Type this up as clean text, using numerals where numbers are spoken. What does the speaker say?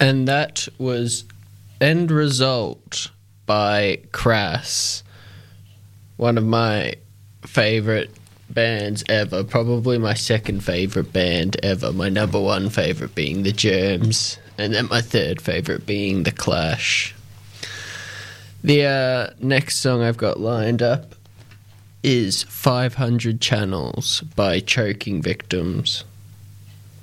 And that was End Result by Crass. One of my favourite bands ever. Probably my second favourite band ever. My number one favourite being The Germs. And then my third favourite being The Clash. The next song I've got lined up is 500 Channels by Choking Victims.